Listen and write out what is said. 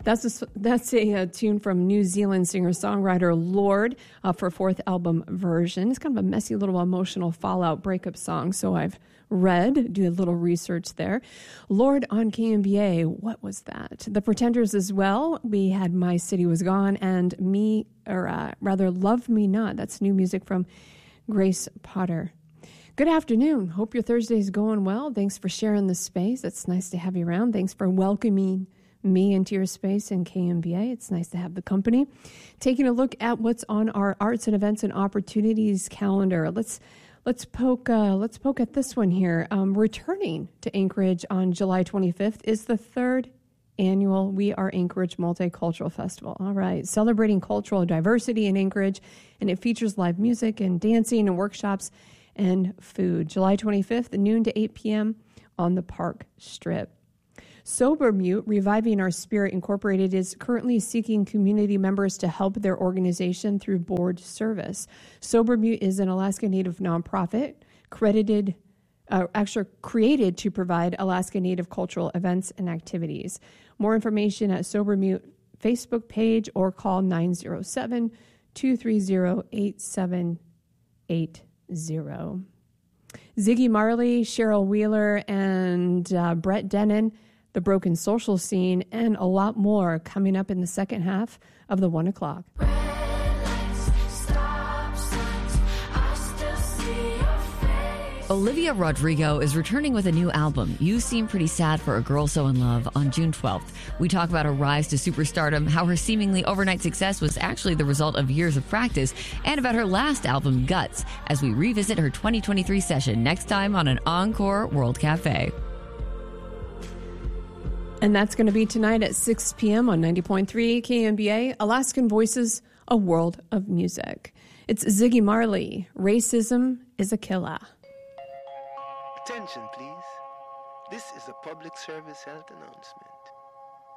That's a tune from New Zealand singer-songwriter Lorde for fourth album version. It's kind of a messy little emotional fallout breakup song, so I've do a little research there. Lorde on KMBA, what was that? The Pretenders as well. We had My City Was Gone and Love Me Not. That's new music from Grace Potter. Good afternoon. Hope your Thursday is going well. Thanks for sharing the space. It's nice to have you around. Thanks for welcoming me into your space in KMBA. It's nice to have the company. Taking a look at what's on our arts and events and opportunities calendar. Let's poke at this one here. Returning to Anchorage on July 25th is the third annual We Are Anchorage Multicultural Festival. All right, celebrating cultural diversity in Anchorage, and it features live music and dancing and workshops and food. July 25th, noon to 8 p.m. on the Park Strip. Sober Mute, Reviving Our Spirit Incorporated, is currently seeking community members to help their organization through board service. Sober Mute is an Alaska Native nonprofit created to provide Alaska Native cultural events and activities. More information at Sober Mute Facebook page or call 907-230-8780. Ziggy Marley, Cheryl Wheeler, and Brett Denon, The Broken Social Scene, and a lot more coming up in the second half of the 1 o'clock. Olivia Rodrigo is returning with a new album, You Seem Pretty Sad for a Girl So in Love, on June 12th. We talk about her rise to superstardom, how her seemingly overnight success was actually the result of years of practice, and about her last album, Guts, as we revisit her 2023 session next time on an Encore World Cafe. And that's going to be tonight at 6 p.m. on 90.3 KMBA, Alaskan Voices, a World of Music. It's Ziggy Marley, Racism is a Killer. Attention, please. This is a public service health announcement.